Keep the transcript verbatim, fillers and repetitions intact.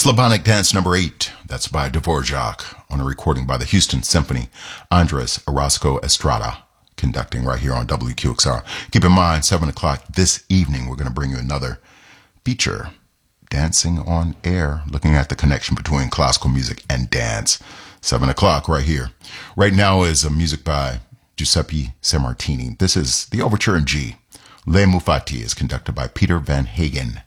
Slavonic Dance number eight. That's by Dvorak on a recording by the Houston Symphony. Andres Orozco Estrada conducting right here on W Q X R. Keep in mind, seven o'clock this evening, we're going to bring you another feature, Dancing on Air, looking at the connection between classical music and dance. seven o'clock right here. Right now is a music by Giuseppe Sammartini. This is the Overture in G. Le Mufati is conducted by Peter Van Hagen.